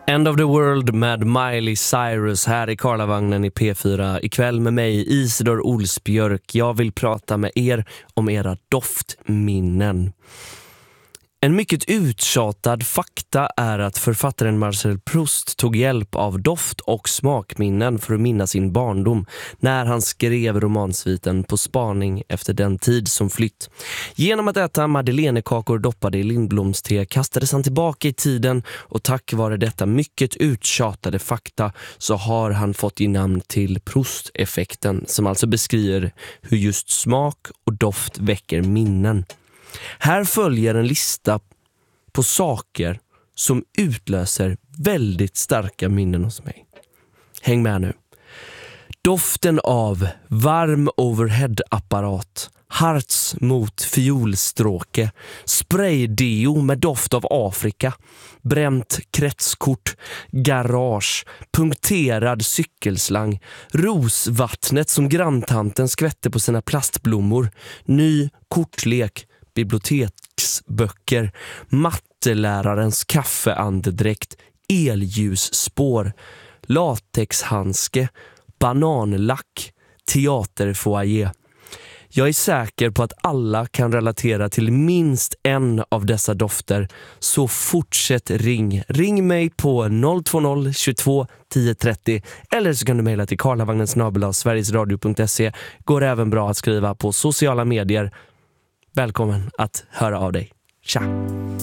End of the World med Miley Cyrus här i Karlavagnen i P4. Ikväll med mig, Isidor Olsbjörk. Jag vill prata med er om era doftminnen. En mycket uttjatad fakta är att författaren Marcel Proust tog hjälp av doft- och smakminnen för att minnas sin barndom när han skrev romansviten På spaning efter den tid som flytt. Genom att äta madeleinekakor doppade i lindblomste kastades han tillbaka i tiden, och tack vare detta mycket uttjatade fakta så har han fått ge namn till Proust-effekten, som alltså beskriver hur just smak och doft väcker minnen. Här följer en lista på saker som utlöser väldigt starka minnen hos mig. Häng med nu. Doften av varm overhead-apparat, harts mot fiolstråke, spraydeo med doft av Afrika, bränt kretskort, garage, punkterad cykelslang, rosvattnet som granntanten skvätte på sina plastblommor, ny kortlek, biblioteksböcker, mattelärarens kaffeandedräkt, elljusspår, latexhandske, bananlack, teaterfoyer. Jag är säker på att alla kan relatera till minst en av dessa dofter, så fortsätt ring. Ring mig på 020 22 10 30 eller så kan du mejla till karlavagnen@sverigesradio.se. Går även bra att skriva på sociala medier. Välkommen att höra av dig. Tja!